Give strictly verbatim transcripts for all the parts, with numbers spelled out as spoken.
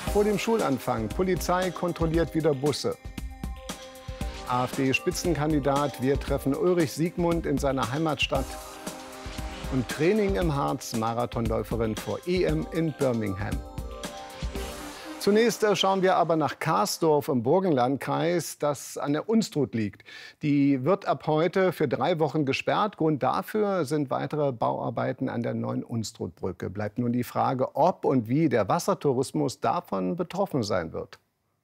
Vor dem Schulanfang. Polizei kontrolliert wieder Busse. AfD-Spitzenkandidat. Wir treffen Ulrich Siegmund in seiner Heimatstadt. Und Training im Harz. Marathonläuferin vor E M in Birmingham. Zunächst schauen wir aber nach Karsdorf im Burgenlandkreis, das an der Unstrut liegt. Die wird ab heute für drei Wochen gesperrt. Grund dafür sind weitere Bauarbeiten an der neuen Unstrutbrücke. Bleibt nun die Frage, ob und wie der Wassertourismus davon betroffen sein wird.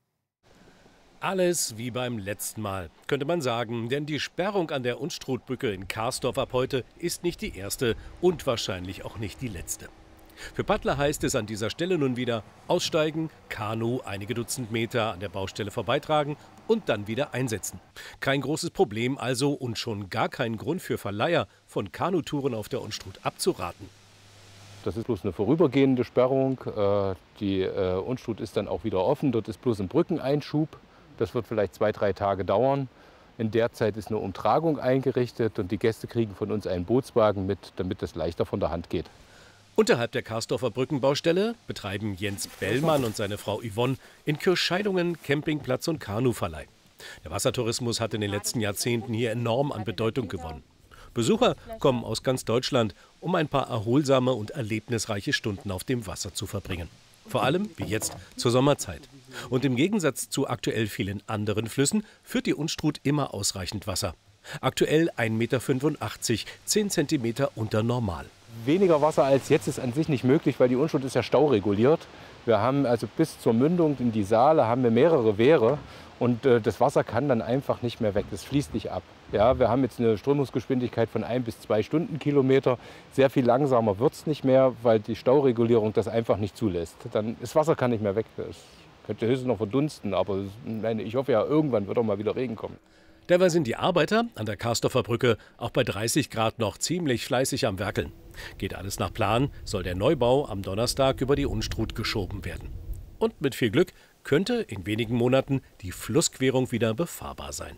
Alles wie beim letzten Mal, könnte man sagen. Denn die Sperrung an der Unstrutbrücke in Karsdorf ab heute ist nicht die erste und wahrscheinlich auch nicht die letzte. Für Paddler heißt es an dieser Stelle nun wieder aussteigen, Kanu einige Dutzend Meter an der Baustelle vorbeitragen und dann wieder einsetzen. Kein großes Problem also und schon gar kein Grund für Verleiher von Kanutouren auf der Unstrut abzuraten. Das ist bloß eine vorübergehende Sperrung. Die Unstrut ist dann auch wieder offen. Dort ist bloß ein Brückeneinschub. Das wird vielleicht zwei, drei Tage dauern. In der Zeit ist eine Umtragung eingerichtet und die Gäste kriegen von uns einen Bootswagen mit, damit es leichter von der Hand geht. Unterhalb der Karsdorfer Brückenbaustelle betreiben Jens Bellmann und seine Frau Yvonne in Kirchscheidungen Campingplatz und Kanuverleih. Der Wassertourismus hat in den letzten Jahrzehnten hier enorm an Bedeutung gewonnen. Besucher kommen aus ganz Deutschland, um ein paar erholsame und erlebnisreiche Stunden auf dem Wasser zu verbringen. Vor allem, wie jetzt, zur Sommerzeit. Und im Gegensatz zu aktuell vielen anderen Flüssen führt die Unstrut immer ausreichend Wasser. Aktuell ein Meter fünfundachtzig, zehn Zentimeter unter Normal. Weniger Wasser als jetzt ist an sich nicht möglich, weil die Unstrut ist ja staureguliert. Wir haben also bis zur Mündung in die Saale haben wir mehrere Wehre und äh, das Wasser kann dann einfach nicht mehr weg. Das fließt nicht ab. Ja, wir haben jetzt eine Strömungsgeschwindigkeit von ein bis zwei Stundenkilometer. Sehr viel langsamer wird es nicht mehr, weil die Stauregulierung das einfach nicht zulässt. Dann das Wasser kann nicht mehr weg. Das könnte höchstens noch verdunsten, aber ich hoffe ja, irgendwann wird auch mal wieder Regen kommen. Dabei sind die Arbeiter an der Karsdorfer Brücke auch bei dreißig Grad noch ziemlich fleißig am Werkeln. Geht alles nach Plan, soll der Neubau am Donnerstag über die Unstrut geschoben werden. Und mit viel Glück könnte in wenigen Monaten die Flussquerung wieder befahrbar sein.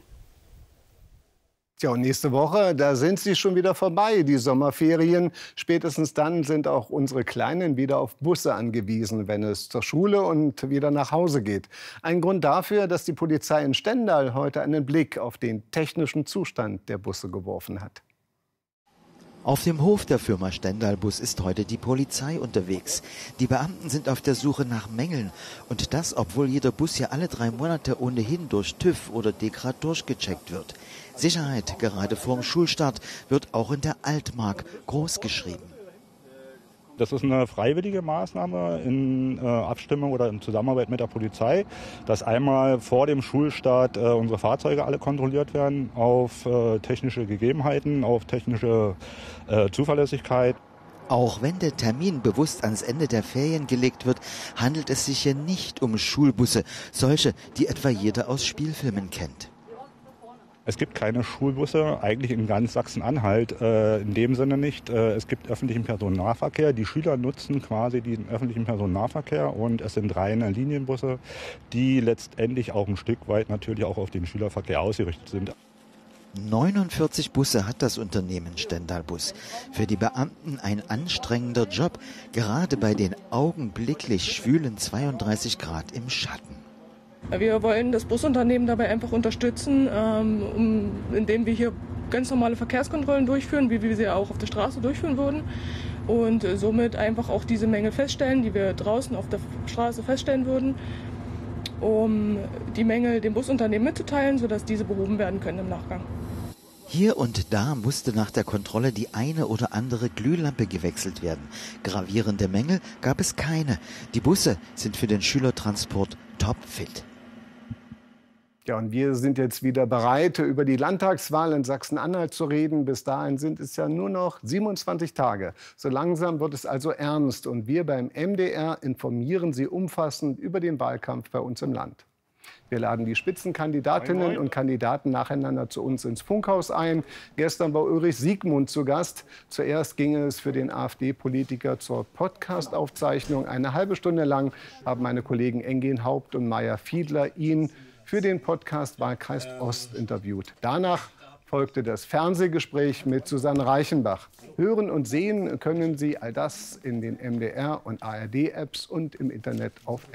Tja, und nächste Woche, da sind sie schon wieder vorbei, die Sommerferien. Spätestens dann sind auch unsere Kleinen wieder auf Busse angewiesen, wenn es zur Schule und wieder nach Hause geht. Ein Grund dafür, dass die Polizei in Stendal heute einen Blick auf den technischen Zustand der Busse geworfen hat. Auf dem Hof der Firma Stendal Bus ist heute die Polizei unterwegs. Die Beamten sind auf der Suche nach Mängeln. Und das, obwohl jeder Bus ja alle drei Monate ohnehin durch TÜV oder Dekra durchgecheckt wird. Sicherheit, gerade vorm Schulstart, wird auch in der Altmark groß geschrieben. Das ist eine freiwillige Maßnahme in äh, Abstimmung oder in Zusammenarbeit mit der Polizei, dass einmal vor dem Schulstart äh, unsere Fahrzeuge alle kontrolliert werden auf äh, technische Gegebenheiten, auf technische äh, Zuverlässigkeit. Auch wenn der Termin bewusst ans Ende der Ferien gelegt wird, handelt es sich hier nicht um Schulbusse, solche, die etwa jeder aus Spielfilmen kennt. Es gibt keine Schulbusse, eigentlich in ganz Sachsen-Anhalt äh, in dem Sinne nicht. Äh, es gibt öffentlichen Personennahverkehr. Die Schüler nutzen quasi den öffentlichen Personennahverkehr und es sind reine Linienbusse, die letztendlich auch ein Stück weit natürlich auch auf den Schülerverkehr ausgerichtet sind. neunundvierzig Busse hat das Unternehmen Stendal Bus. Für die Beamten ein anstrengender Job, gerade bei den augenblicklich schwülen zweiunddreißig Grad im Schatten. Wir wollen das Busunternehmen dabei einfach unterstützen, ähm, um, indem wir hier ganz normale Verkehrskontrollen durchführen, wie wir sie auch auf der Straße durchführen würden. Und äh, somit einfach auch diese Mängel feststellen, die wir draußen auf der Straße feststellen würden, um die Mängel dem Busunternehmen mitzuteilen, sodass diese behoben werden können im Nachgang. Hier und da musste nach der Kontrolle die eine oder andere Glühlampe gewechselt werden. Gravierende Mängel gab es keine. Die Busse sind für den Schülertransport topfit. Ja, und wir sind jetzt wieder bereit, über die Landtagswahl in Sachsen-Anhalt zu reden. Bis dahin sind es ja nur noch siebenundzwanzig Tage. So langsam wird es also ernst. Und wir beim M D R informieren Sie umfassend über den Wahlkampf bei uns im Land. Wir laden die Spitzenkandidatinnen und Kandidaten nacheinander zu uns ins Funkhaus ein. Gestern war Ulrich Siegmund zu Gast. Zuerst ging es für den AfD-Politiker zur Podcast-Aufzeichnung. Eine halbe Stunde lang haben meine Kollegen Engin Haupt und Maya Fiedler ihn für den Podcast Wahlkreis Ost interviewt. Danach folgte das Fernsehgespräch mit Susanne Reichenbach. Hören und sehen können Sie all das in den M D R- und A R D-Apps und im Internet auf